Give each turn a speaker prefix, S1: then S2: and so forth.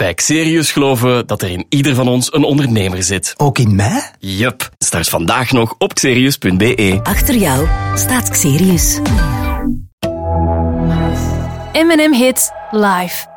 S1: Bij Xerius geloven we dat er in ieder van ons een ondernemer zit.
S2: Ook in mij?
S1: Yup. Start vandaag nog op xerius.be.
S3: Achter jou staat Xerius.
S4: M&M Hits live.